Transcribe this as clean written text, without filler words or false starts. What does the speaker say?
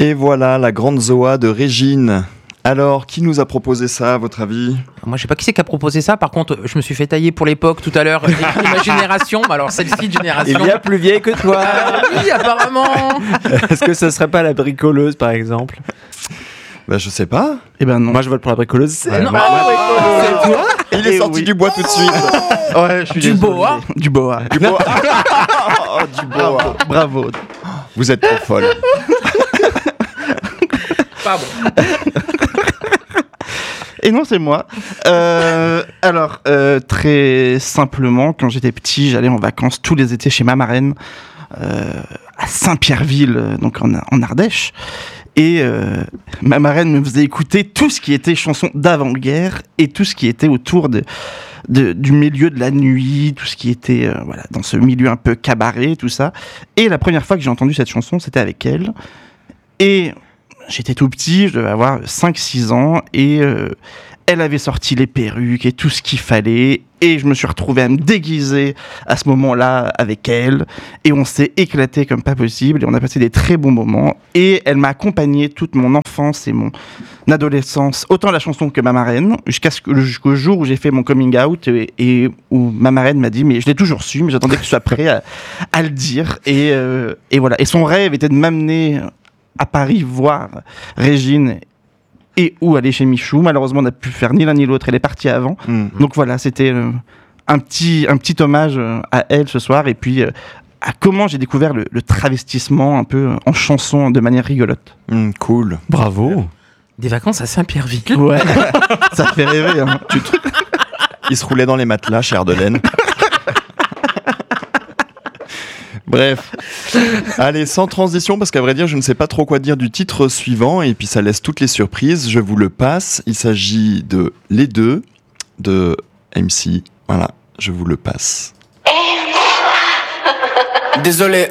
Et voilà, la grande Zoa de Régine. Alors, qui nous a proposé ça, à votre avis ? Moi, je sais pas qui c'est qui a proposé ça. Par contre, je me suis fait tailler pour l'époque tout à l'heure. Et ma génération, alors celle-ci de génération. Il y a plus vieille que toi. Oui, apparemment. Est-ce que ce serait pas la bricoleuse, par exemple ? Bah, je sais pas. Eh ben non. Moi, je vote pour la bricoleuse. C'est Non, c'est toi. Il est sorti du bois tout de suite. Ouais, je suis Du désolé. boa. Du boa. Du bois. Oh, du bois. Bravo. Vous êtes trop folle. Pardon. Et non, c'est moi. Alors, très simplement, quand j'étais petit, j'allais en vacances tous les étés chez ma marraine, à Saint-Pierreville, donc en Ardèche. Et ma marraine me faisait écouter tout ce qui était chansons d'avant-guerre et tout ce qui était autour du milieu de la nuit, tout ce qui était voilà, dans ce milieu un peu cabaret, tout ça. Et la première fois que j'ai entendu cette chanson, c'était avec elle. Et j'étais tout petit, je devais avoir 5-6 ans, et elle avait sorti les perruques et tout ce qu'il fallait, et je me suis retrouvé à me déguiser à ce moment-là avec elle, et on s'est éclaté comme pas possible, et on a passé des très bons moments, et elle m'a accompagné toute mon enfance et mon adolescence, autant la chanson que ma marraine, jusqu'au jour où j'ai fait mon coming out, et où ma marraine m'a dit, mais je l'ai toujours su, mais j'attendais que tu sois prêt à le dire, et voilà. Et son rêve était de m'amener à Paris voir Régine et où aller chez Michou. Malheureusement, on n'a pu faire ni l'un ni l'autre. Elle est partie avant. Donc voilà, c'était un petit hommage à elle ce soir. Et puis à comment j'ai découvert le travestissement un peu en chanson de manière rigolote. Cool. Bravo. Des vacances à Saint-Pierreville. Ouais, ça fait rêver. Hein. Il se roulait dans les matelas chez Ardelaine. Bref, allez, sans transition, parce qu'à vrai dire, je ne sais pas trop quoi dire du titre suivant, et puis ça laisse toutes les surprises, je vous le passe. Il s'agit de Les Deux, de MC. Voilà, je vous le passe. Désolé,